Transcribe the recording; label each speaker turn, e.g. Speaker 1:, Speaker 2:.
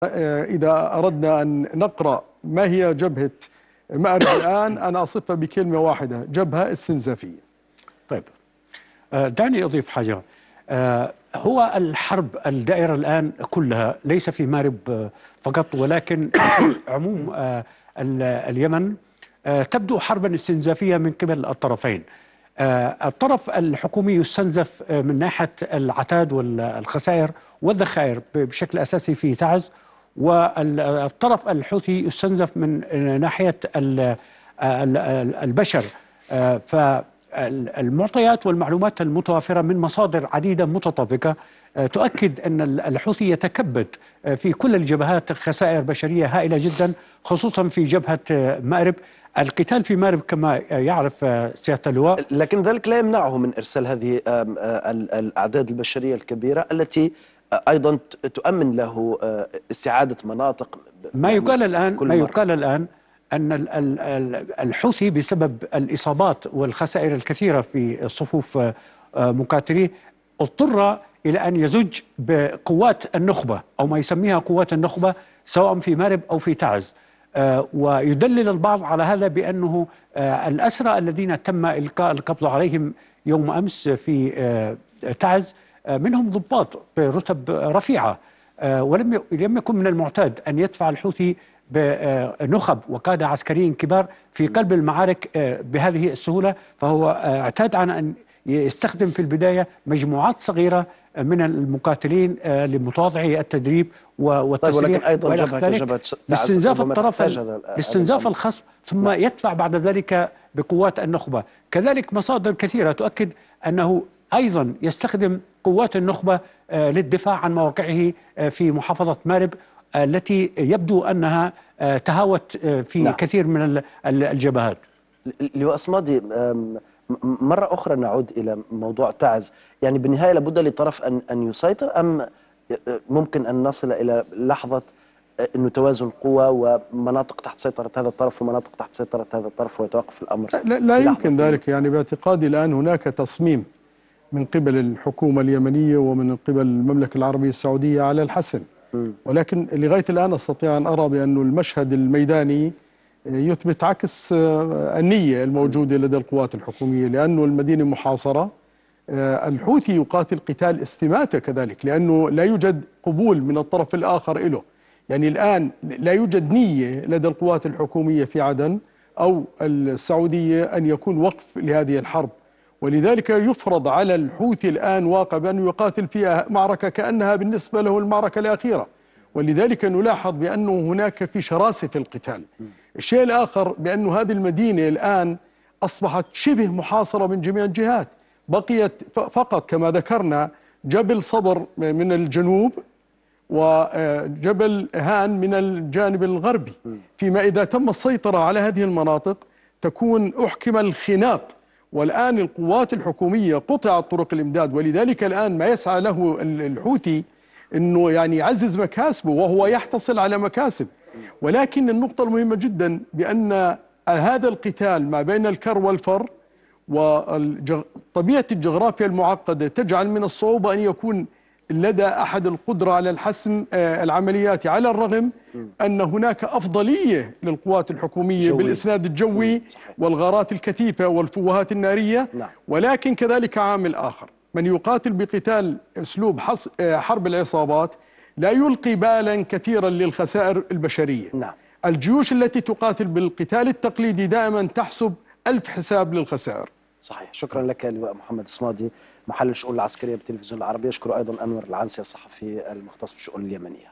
Speaker 1: إذا أردنا أن نقرأ ما هي جبهة مأرب الآن، أنا أصفها بكلمة واحدة: جبهة استنزافية.
Speaker 2: طيب، دعني أضيف حاجة. هو الحرب الدائرة الآن كلها ليس في مأرب فقط، ولكن في عموم اليمن تبدو حربا استنزافية من قبل الطرفين. الطرف الحكومي يستنزف من ناحية العتاد والخسائر والذخائر بشكل أساسي في تعز، والطرف الحوثي يستنزف من ناحية البشر. فالمعطيات والمعلومات المتوافرة من مصادر عديدة متطابقة تؤكد أن الحوثي يتكبد في كل الجبهات خسائر بشرية هائلة جدا، خصوصا في جبهة مأرب. القتال في مأرب كما يعرف سيادة اللواء،
Speaker 3: لكن ذلك لا يمنعه من إرسال هذه الأعداد البشرية الكبيرة التي أيضا تؤمن له استعادة مناطق.
Speaker 2: ما يقال الآن أن الحوثي بسبب الإصابات والخسائر الكثيرة في صفوف مقاتليه اضطر إلى أن يزج بقوات النخبة أو ما يسميها قوات النخبة، سواء في مأرب أو في تعز. ويدلل البعض على هذا بأنه الأسرى الذين تم إلقاء القبض عليهم يوم أمس في تعز منهم ضباط برتب رفيعة، ولم يكن من المعتاد أن يدفع الحوثي بنخب وقادة عسكريين كبار في قلب المعارك بهذه السهولة. فهو اعتاد على أن يستخدم في البداية مجموعات صغيرة من المقاتلين لمتواضعي التدريب والتسليح.
Speaker 3: طيب، ولكن أيضا جبهة
Speaker 2: لاستنزاف الطرف، لاستنزاف الخصم، ثم يدفع بعد ذلك بقوات النخبة. كذلك مصادر كثيرة تؤكد أنه أيضا يستخدم قوات النخبة للدفاع عن مواقعه في محافظة مأرب التي يبدو أنها تهاوت في كثير من الجبهات.
Speaker 3: لواء صمادي، مرة أخرى نعود إلى موضوع تعز. يعني بالنهاية لابد لطرف أن يسيطر، أم ممكن أن نصل إلى لحظة أنه توازن قوى ومناطق تحت سيطرة هذا الطرف ومناطق تحت سيطرة هذا الطرف ويتوقف الأمر؟
Speaker 1: لا يمكن ذلك. يعني باعتقادي الآن هناك تصميم من قبل الحكومة اليمنية ومن قبل المملكة العربية السعودية على الحسم، ولكن لغاية الآن أستطيع أن أرى بأن المشهد الميداني يثبت عكس النية الموجودة لدى القوات الحكومية، لأنه المدينة محاصرة. الحوثي يقاتل قتال استماتة كذلك، لأنه لا يوجد قبول من الطرف الآخر له. يعني الآن لا يوجد نية لدى القوات الحكومية في عدن أو السعودية أن يكون وقف لهذه الحرب، ولذلك يفرض على الحوثي الآن واقع بأنه يقاتل فيها معركة كأنها بالنسبة له المعركة الأخيرة، ولذلك نلاحظ بأنه هناك في شراسة في القتال. الشيء الآخر بأنه هذه المدينة الآن أصبحت شبه محاصرة من جميع الجهات، بقيت فقط كما ذكرنا جبل صبر من الجنوب وجبل هان من الجانب الغربي. فيما إذا تم السيطرة على هذه المناطق تكون أحكم الخناق، والآن القوات الحكومية قطعت طرق الإمداد، ولذلك الآن ما يسعى له الحوثي أنه يعني يعزز مكاسبه وهو يحتصل على مكاسب. ولكن النقطة المهمة جدا بأن هذا القتال ما بين الكر والفر وطبيعة الجغرافيا المعقدة تجعل من الصعوبة أن يكون لدى أحد القدرة على الحسم العمليات، على الرغم أن هناك أفضلية للقوات الحكومية بالإسناد الجوي والغارات الكثيفة والفوهات النارية. ولكن كذلك عامل آخر: من يقاتل بقتال أسلوب حرب العصابات لا يلقي بالا كثيرا للخسائر البشرية. الجيوش التي تقاتل بالقتال التقليدي دائما تحسب 1000 حساب للخسائر.
Speaker 3: صحيح. شكرا لك لواء محمد صمادي، محلل الشؤون العسكرية بالتلفزيون العربي. أشكر أيضا أنور العنسي الصحفي المختص بالشؤون اليمنية.